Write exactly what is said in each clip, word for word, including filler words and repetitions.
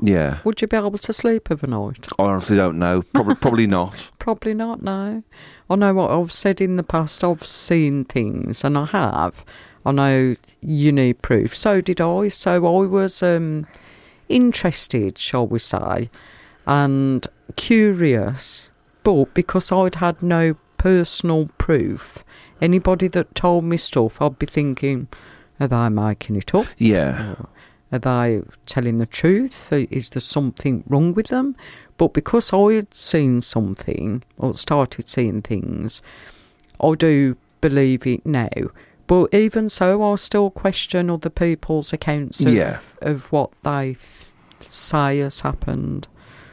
Yeah. Would you be able to sleep overnight? I honestly don't know. Probably, probably not. Probably not, no. I know what I've said in the past. I've seen things, and I have. I know you need proof. So did I. So I was um, interested, shall we say, and curious, but because I'd had no personal proof, anybody that told me stuff, I'd be thinking, are they making it up? Yeah. Or are they telling the truth? Is there something wrong with them? But because I had seen something, or started seeing things, I do believe it now. But even so, I still question other people's accounts of, Yeah. of what they th- say has happened.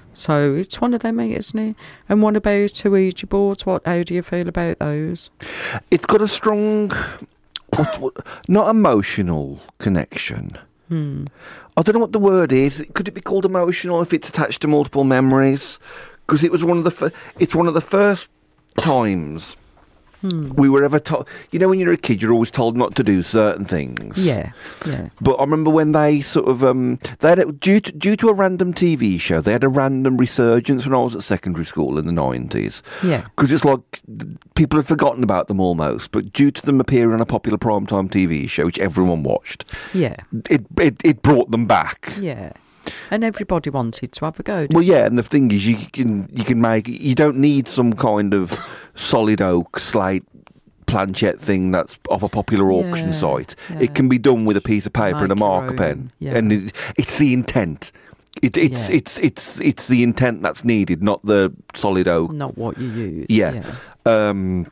So it's one of them, isn't it? And what about Ouija boards? What? How do you feel about those? It's got a strong, what, what, not emotional connection. Hmm. I don't know what the word is. Could it be called emotional if it's attached to multiple memories? Because it was one of the. Fir- it's one of the first times hmm. we were ever told. You know, when you're a kid, you're always told not to do certain things. Yeah, yeah. But I remember when they sort of um, they had a, due to due to a random T V show, they had a random resurgence when I was at secondary school in the nineties. Yeah. Because it's like people had forgotten about them almost, but due to them appearing on a popular primetime T V show, which everyone watched, yeah, it it, it brought them back. Yeah. And everybody wanted to have a go. Well, yeah, and the thing is, you can you can make you don't need some kind of solid oak slate planchette thing that's off a popular auction yeah, site. Yeah. It can be done with a piece of paper Make and a marker own, pen, yeah. and it, it's the intent. It, it's yeah. it's it's it's the intent that's needed, not the solid oak. Not what you use. Yeah. yeah. Um,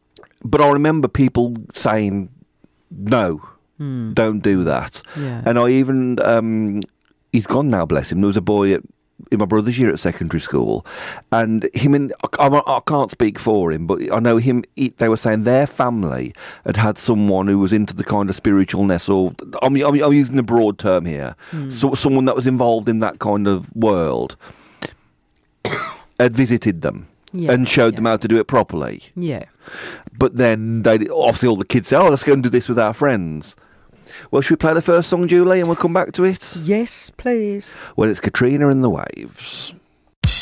but I remember people saying, "No, mm. don't do that." Yeah. And I even. Um, He's gone now, bless him. There was a boy at, in my brother's year at secondary school, and him and I, I, I can't speak for him, but I know him. He, they were saying their family had had someone who was into the kind of spiritualness, or I'm, I'm, I'm using the broad term here, mm. so someone that was involved in that kind of world had visited them yeah, and showed yeah. them how to do it properly. Yeah. But then they obviously all the kids say, "Oh, let's go and do this with our friends." Well, should we play the first song, Julie, and we'll come back to it? Yes, please. Well, it's Katrina and the Waves.